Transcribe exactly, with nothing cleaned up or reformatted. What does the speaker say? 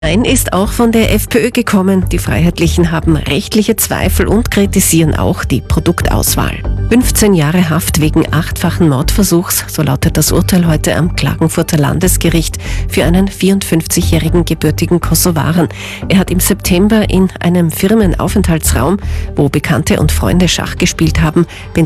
Nein ist auch von der FPÖ gekommen. Die Freiheitlichen haben rechtliche Zweifel und kritisieren auch die Produktauswahl. fünfzehn Jahre Haft wegen achtfachen Mordversuchs, so lautet das Urteil heute am Klagenfurter Landesgericht für einen vierundfünfzigjährigen gebürtigen Kosovaren. Er hat im September in einem Firmenaufenthaltsraum, wo Bekannte und Freunde Schach gespielt haben,